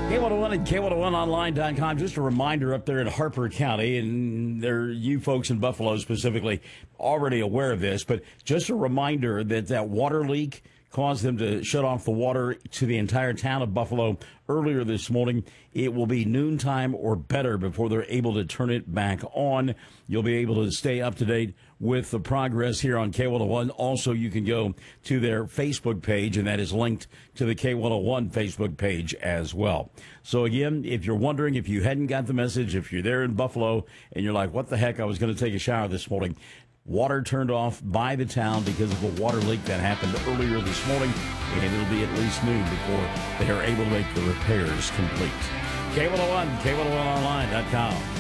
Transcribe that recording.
K101 and K101online.com. Just a reminder up there in Harper County, and you folks in Buffalo specifically already aware of this, but just a reminder that water leak caused them to shut off the water to the entire town of Buffalo earlier this morning. It will be noontime or better before they're able to turn it back on. You'll be able to stay up to date with the progress here on K101. Also, you can go to their Facebook page, and that is linked to the K101 Facebook page as well. So, again, if you're wondering, if you hadn't got the message, if you're there in Buffalo and you're like, what the heck, I was going to take a shower this morning, water turned off by the town because of a water leak that happened earlier this morning, and it'll be at least noon before they are able to make the repairs complete. K101, K101online.com.